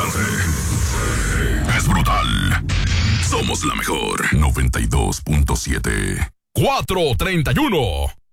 tarde es brutal. Somos la mejor 92.7. 4:31.